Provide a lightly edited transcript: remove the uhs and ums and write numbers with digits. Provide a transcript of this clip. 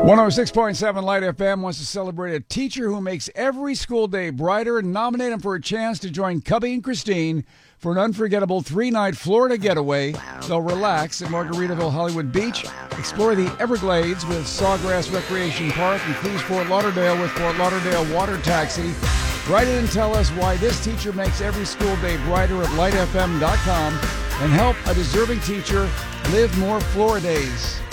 106.7 Light FM wants to celebrate a teacher who makes every school day brighter and nominate him for a chance to join Cubby and Christine for an unforgettable 3-night Florida getaway. They'll relax at Margaritaville Hollywood Beach, explore the Everglades with Sawgrass Recreation Park, and cruise Fort Lauderdale with Fort Lauderdale Water Taxi. Write in and tell us why this teacher makes every school day brighter at lightfm.com and help a deserving teacher live more Florida days.